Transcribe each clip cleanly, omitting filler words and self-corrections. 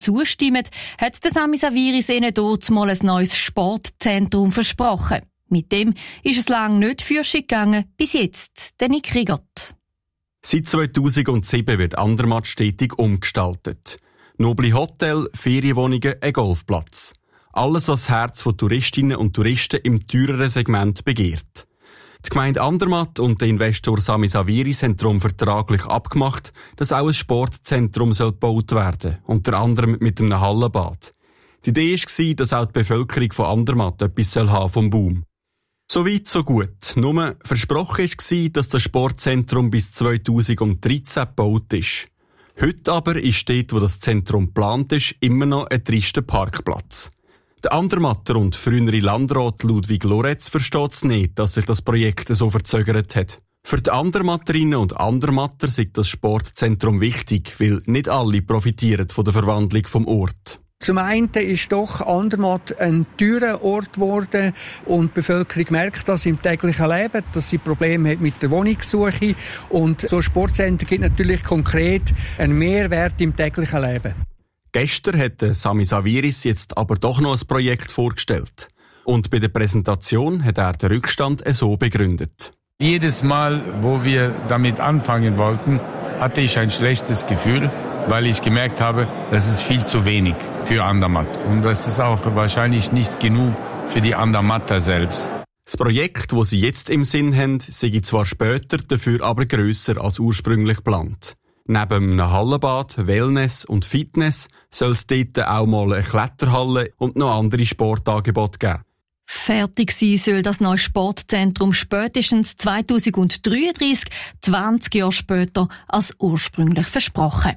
zustimmen, hat der Sami Saviris ihnen dort mal ein neues Sportzentrum versprochen. Mit dem ist es lange nicht fürschig gegangen, bis jetzt, der Nick Riegert. Seit 2007 wird Andermatt stetig umgestaltet. Noble Hotel, Ferienwohnungen, ein Golfplatz. Alles, was das Herz von Touristinnen und Touristen im teureren Segment begehrt. Die Gemeinde Andermatt und der Investor Sami Saviris haben darum vertraglich abgemacht, dass auch ein Sportzentrum gebaut werden soll, unter anderem mit einem Hallenbad. Die Idee war, dass auch die Bevölkerung von Andermatt etwas vom Boom haben. So weit, so gut. Nur versprochen war, dass das Sportzentrum bis 2013 gebaut ist. Heute aber ist dort, wo das Zentrum geplant ist, immer noch ein trister Parkplatz. Der Andermatter und frühere Landrat Ludwig Loretz versteht es nicht, dass sich das Projekt so verzögert hat. Für die Andermatterinnen und Andermatter ist das Sportzentrum wichtig, weil nicht alle profitieren von der Verwandlung vom Ort. Zum einen ist doch Andermatt ein teurer Ort geworden und die Bevölkerung merkt das im täglichen Leben, dass sie Probleme hat mit der Wohnungssuche. Und so ein Sportcenter gibt natürlich konkret einen Mehrwert im täglichen Leben. Gestern hat Sami Saviris jetzt aber doch noch ein Projekt vorgestellt. Und bei der Präsentation hat er den Rückstand so begründet. Jedes Mal, wo wir damit anfangen wollten, hatte ich ein schlechtes Gefühl, weil ich gemerkt habe, das ist viel zu wenig für Andermatt. Und das ist auch wahrscheinlich nicht genug für die Andermatter selbst. Das Projekt, das sie jetzt im Sinn haben, sei zwar später, dafür aber grösser als ursprünglich geplant. Neben einem Hallenbad, Wellness und Fitness soll es dort auch mal eine Kletterhalle und noch andere Sportangebote geben. Fertig sein soll das neue Sportzentrum spätestens 2033, 20 Jahre später als ursprünglich versprochen.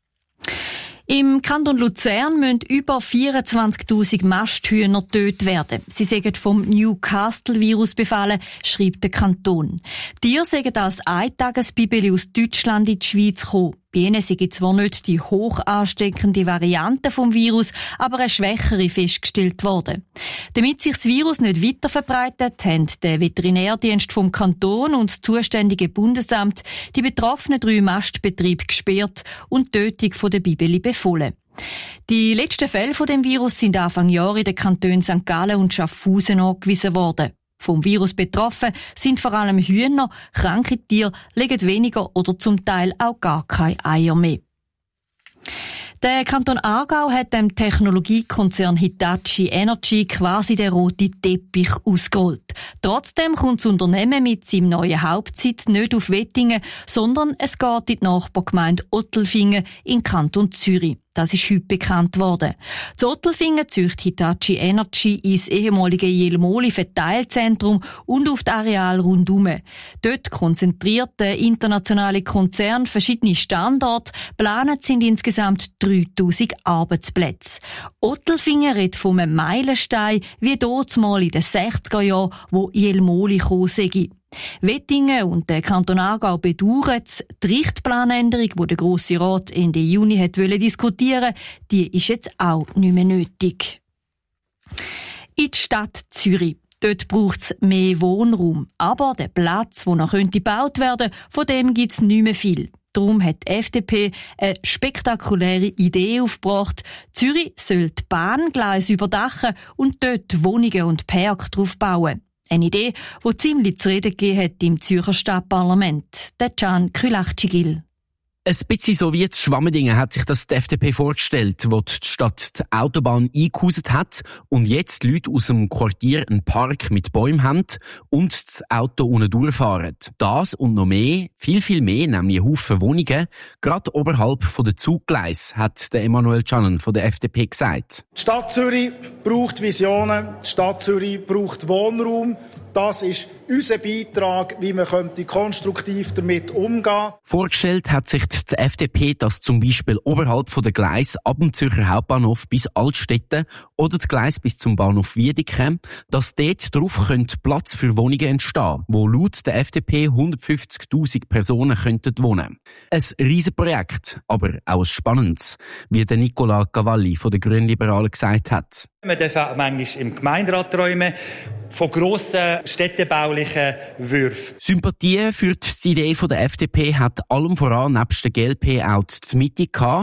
Im Kanton Luzern müssen über 24.000 Masthühner getötet werden. Sie sind vom Newcastle-Virus befallen, schreibt der Kanton. Die Tiere sind als Eintagesbibeli aus Deutschland in die Schweiz gekommen. Bei ihnen sei zwar nicht die hoch ansteckende Variante vom Virus, aber eine schwächere festgestellt worden. Damit sich das Virus nicht weiter verbreitet, haben der Veterinärdienst vom Kanton und das zuständige Bundesamt die betroffenen 3 Mastbetriebe gesperrt und die Tötung der Bibeli befohlen. Die letzten Fälle von dem Virus sind Anfang Jahr in den Kantonen St. Gallen und Schaffhausen angewiesen worden. Vom Virus betroffen sind vor allem Hühner, kranke Tiere legen weniger oder zum Teil auch gar keine Eier mehr. Der Kanton Aargau hat dem Technologiekonzern Hitachi Energy quasi den roten Teppich ausgerollt. Trotzdem kommt das Unternehmen mit seinem neuen Hauptsitz nicht auf Wettingen, sondern es geht in die Nachbargemeinde Ottelfingen im Kanton Zürich. Das ist heute bekannt worden. Zu Ottelfingen züchtet Hitachi Energy ins ehemalige Jelmoli-Verteilzentrum und auf das Areal rundum. Dort konzentriert der internationale Konzern verschiedene Standorte. Geplant sind insgesamt 3000 Arbeitsplätze. Ottelfingen redet von einem Meilenstein, wie dort mal in den 60er Jahren, wo Jelmoli gekommen sei. Wettingen und der Kanton Aargau bedauern es. Die Richtplanänderung, die der Grosse Rat Ende Juni diskutieren, die ist jetzt auch nicht mehr nötig. In die Stadt Zürich. Dort braucht es mehr Wohnraum. Aber der Platz, der noch gebaut werden könnte, von dem gibt es nicht mehr viel. Darum hat die FDP eine spektakuläre Idee aufgebracht. Zürich soll die Bahngleise überdachen und dort Wohnungen und Parks drauf bauen. Eine Idee, die ziemlich zu reden gegeben hat im Zürcher Stadtparlament. Der Can Külachcigil. Ein bisschen so wie zu Schwammendingen hat sich das die FDP vorgestellt, wo die Stadt die Autobahn eingehauset hat und jetzt die Leute aus dem Quartier einen Park mit Bäumen haben und das Auto unten durchfahren. Das und noch mehr, viel mehr, nämlich einen Haufen Wohnungen, gerade oberhalb von der Zuggleis, hat der Emanuel Canan von der FDP gesagt. Die Stadt Zürich braucht Visionen, die Stadt Zürich braucht Wohnraum. Das ist unser Beitrag, wie man konstruktiv damit umgehen könnte. Vorgestellt hat sich die FDP, dass zum Beispiel oberhalb von der Gleis ab dem Zürcher Hauptbahnhof bis Altstetten oder das Gleis bis zum Bahnhof Wiedeke, dass dort drauf Platz für Wohnungen entstehen, wo laut der FDP 150.000 Personen könnten wohnen. Ein Riesenprojekt, aber auch ein spannendes, wie der Nicola Cavalli von den Grünliberalen gesagt hat. Man darf auch manchmal im Gemeinderat träumen von grossen städtebaulichen Würfen. Sympathie für die Idee der FDP hat allem voran nebst der GLP auch die Mitte gehabt.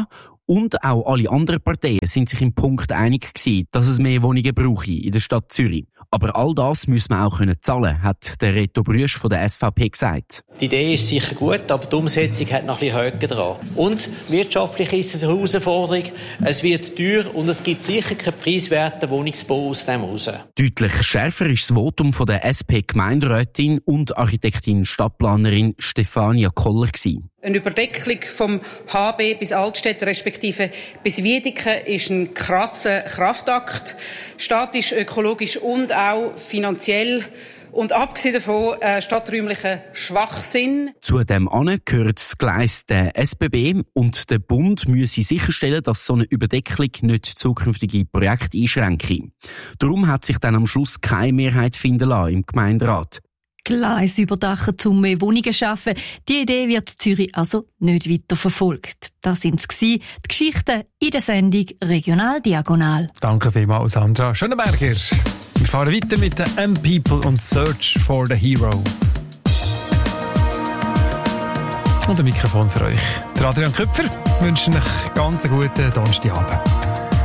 Und auch alle anderen Parteien sind sich im Punkt einig gewesen, dass es mehr Wohnungen brauche in der Stadt Zürich. Aber all das müssen wir auch zahlen können, hat der Reto Brüsch von der SVP gesagt. Die Idee ist sicher gut, aber die Umsetzung hat noch ein bisschen Haken dran. Und wirtschaftlich ist es eine Herausforderung. Es wird teuer und es gibt sicher keinen preiswerten Wohnungsbau aus dem raus. Deutlich schärfer ist das Votum von der SP-Gemeinderätin und Architektin Stadtplanerin Stefania Koller gewesen. Eine Überdeckung vom HB bis Altstädte respektive bis Wiedeke ist ein krasser Kraftakt. Statisch, ökologisch und auch finanziell. Und abgesehen davon stadträumlicher Schwachsinn. Zudem gehört das Gleis der SBB und der Bund müsse sicherstellen, dass so eine Überdeckung nicht zukünftige Projekte einschränke. Darum hat sich dann am Schluss keine Mehrheit finden lassen im Gemeinderat. Gleis überdachen, um mehr Wohnungen zu schaffen. Die Idee wird in Zürich also nicht weiter verfolgt. Das sind die Geschichten in der Sendung Regional Diagonal. Danke vielmals, Sandra Schönenberger. Wir fahren weiter mit den M-People und Search for the Hero. Und ein Mikrofon für euch. Der Adrian Köpfer wünscht euch ganz einen guten Donnerstagabend.